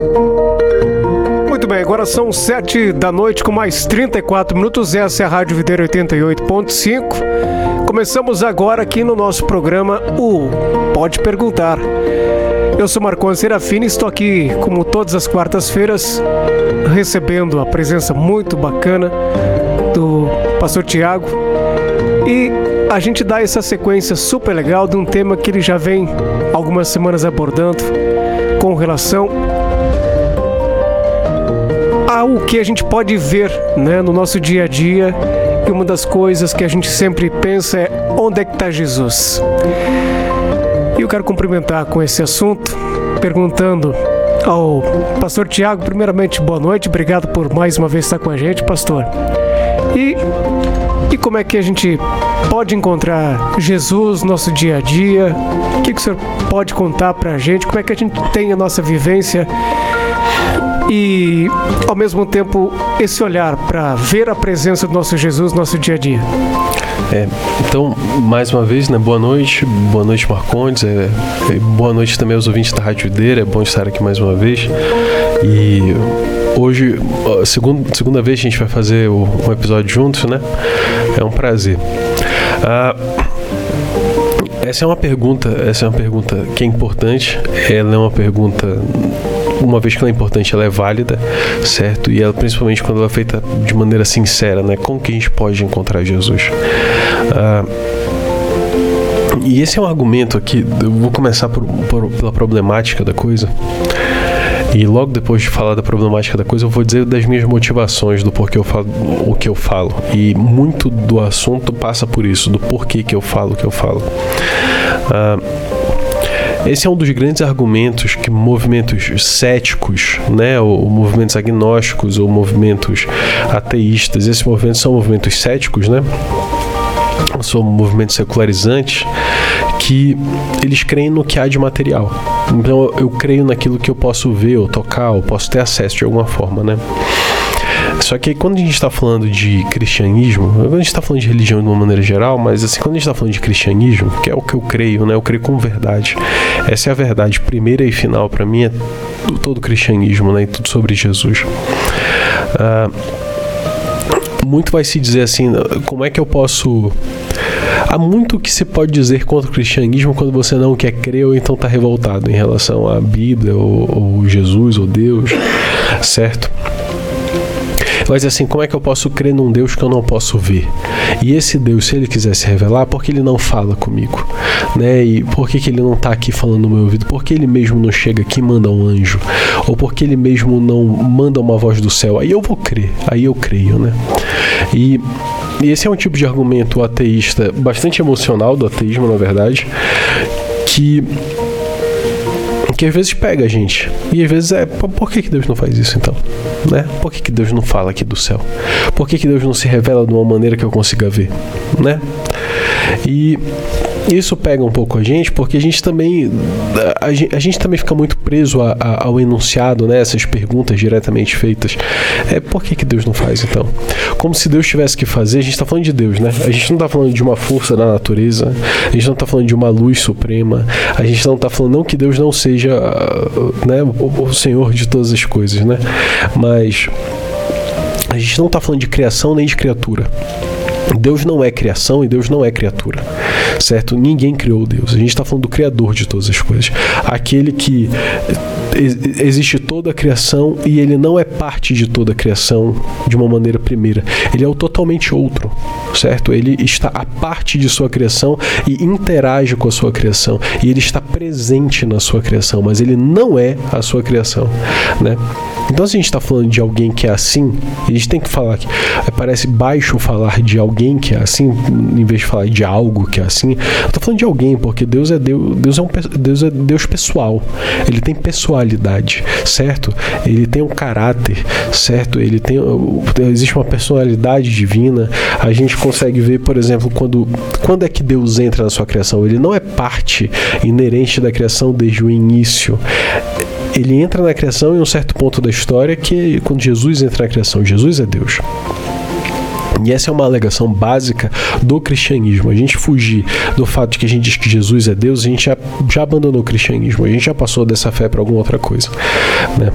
Muito bem, agora são 7 da noite com mais 34 minutos. Essa é a Rádio Videira 88.5. Começamos agora aqui no nosso programa o Pode Perguntar. Eu sou Marcon Serafini e estou aqui, como todas as quartas-feiras, recebendo a presença muito bacana do pastor Tiago. E a gente dá essa sequência super legal de um tema que ele já vem algumas semanas abordando com relação ao que a gente pode ver, né, no nosso dia a dia. E uma das coisas que a gente sempre pensa é: onde é que está Jesus? E eu quero cumprimentar com esse assunto, perguntando ao pastor Tiago. Primeiramente, boa noite, obrigado por mais uma vez estar com a gente, pastor. E como é que a gente pode encontrar Jesus no nosso dia a dia? O que o senhor pode contar pra gente? Como é que a gente tem a nossa vivência e, ao mesmo tempo, esse olhar para ver a presença do nosso Jesus no nosso dia a dia? Então, mais uma vez, né, boa noite Marcondes, boa noite também aos ouvintes da Rádio Videira, é bom estar aqui mais uma vez. E hoje, segunda vez que a gente vai fazer um episódio juntos, né? É um prazer. Essa é uma pergunta que é importante. Ela é uma pergunta, uma vez que ela é importante, ela é válida, certo? E ela, principalmente quando ela é feita de maneira sincera, né? Como que a gente pode encontrar Jesus? E esse é um argumento aqui. Eu vou começar pela problemática da coisa. E logo depois de falar da problemática da coisa, eu vou dizer das minhas motivações, do porquê eu falo o que eu falo. E muito do assunto passa por isso, do porquê que eu falo o que eu falo. Esse é um dos grandes argumentos que movimentos céticos, né, ou movimentos agnósticos, ou movimentos ateístas, esses movimentos são movimentos céticos, né? São movimentos secularizantes, que eles creem no que há de material. Então eu creio naquilo que eu posso ver, ou tocar, ou posso ter acesso de alguma forma, né? Só que quando a gente está falando de cristianismo, quando a gente está falando de religião de uma maneira geral, mas assim, quando a gente está falando de cristianismo, que é o que eu creio, né? Eu creio com verdade. Essa é a verdade primeira e final para mim, é todo o cristianismo, né? E tudo sobre Jesus. Muito vai se dizer assim, como é que eu posso... Há muito que se pode dizer contra o cristianismo quando você não quer crer ou então está revoltado em relação à Bíblia ou Jesus ou Deus, certo? Mas assim, como é que eu posso crer num Deus que eu não posso ver? E esse Deus, se ele quiser se revelar, por que ele não fala comigo? Né? E por que ele não está aqui falando no meu ouvido? Por que ele mesmo não chega aqui e manda um anjo? Ou por que ele mesmo não manda uma voz do céu? Aí eu vou crer, aí eu creio, né? E esse é um tipo de argumento ateísta, bastante emocional do ateísmo, na verdade, que às vezes pega a gente. E às vezes por que Deus não faz isso então? Né? Por que Deus não fala aqui do céu? Por que Deus não se revela de uma maneira que eu consiga ver? Né? E isso pega um pouco a gente, porque a gente também fica muito preso ao enunciado, né? Essas perguntas diretamente feitas. Por que Deus não faz então? Como se Deus tivesse que fazer. A gente está falando de Deus, né? A gente não está falando de uma força da natureza, a gente não está falando de uma luz suprema, a gente não está falando não que Deus não seja, né, o Senhor de todas as coisas, né? Mas a gente não está falando de criação nem de criatura. Deus não é criação e Deus não é criatura, certo? Ninguém criou Deus. A gente está falando do Criador de todas as coisas, aquele que existe toda a criação e ele não é parte de toda a criação de uma maneira primeira. Ele é o totalmente outro, certo? Ele está à parte de sua criação e interage com a sua criação, e ele está presente na sua criação, mas ele não é a sua criação, né? Então, se a gente está falando de alguém que é assim, a gente tem que falar que parece baixo falar de alguém que é assim, em vez de falar de algo que é assim. Eu estou falando de alguém, porque Deus é Deus pessoal. Ele tem pessoalidade, certo? Ele tem um caráter, certo? Existe uma personalidade divina. A gente consegue ver, por exemplo, quando é que Deus entra na sua criação. Ele não é parte inerente da criação desde o início. Ele entra na criação em um certo ponto da história, que é quando Jesus entra na criação. Jesus é Deus. E essa é uma alegação básica do cristianismo. A gente fugir do fato de que a gente diz que Jesus é Deus, a gente já abandonou o cristianismo. A gente já passou dessa fé para alguma outra coisa, né?